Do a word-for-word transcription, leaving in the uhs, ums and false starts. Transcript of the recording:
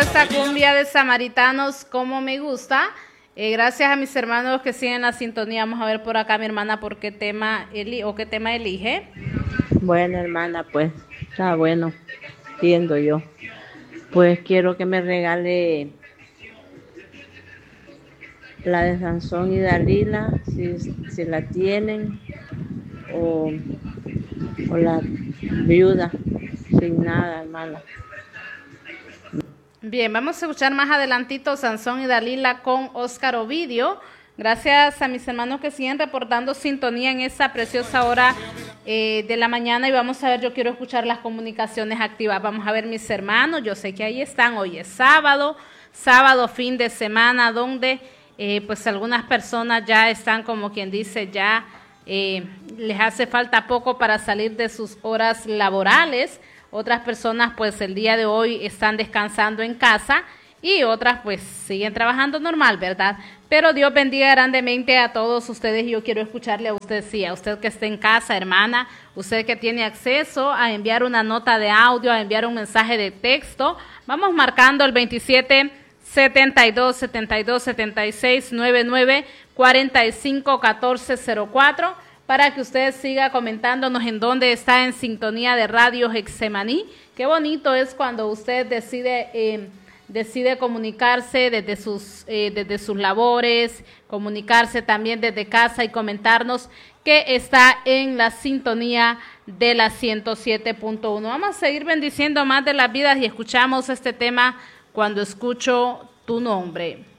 esta cumbia de Samaritanos, como me gusta. Eh, gracias a mis hermanos que siguen la sintonía. Vamos a ver por acá mi hermana por qué tema eli o qué tema elige. Bueno, hermana, pues está bueno, entiendo yo. Pues quiero que me regale la de Sansón y Dalila, si, si la tienen, o, o la viuda, sin nada, hermana. Bien, vamos a escuchar más adelantito Sansón y Dalila con Óscar Ovidio. Gracias a mis hermanos que siguen reportando sintonía en esa preciosa hora eh, de la mañana. Y vamos a ver, yo quiero escuchar las comunicaciones activas. Vamos a ver mis hermanos, yo sé que ahí están. Hoy es sábado, sábado fin de semana, donde eh, pues algunas personas ya están, como quien dice, ya eh, les hace falta poco para salir de sus horas laborales. Otras personas pues el día de hoy están descansando en casa y otras pues siguen trabajando normal, ¿verdad? Pero Dios bendiga grandemente a todos ustedes y yo quiero escucharle a usted, sí, a usted que esté en casa, hermana, usted que tiene acceso a enviar una nota de audio, a enviar un mensaje de texto. Vamos marcando el veintisiete setenta y dos, setenta y dos, setenta y seis, noventa y nueve, cuarenta y cinco, catorce cero cuatro. Para que usted siga comentándonos en dónde está en sintonía de Radio Getsemaní. Qué bonito es cuando usted decide eh, decide comunicarse desde sus eh, desde sus labores, comunicarse también desde casa y comentarnos que está en la sintonía de la ciento siete punto uno. Vamos a seguir bendiciendo más de las vidas y escuchamos este tema, Cuando escucho tu nombre.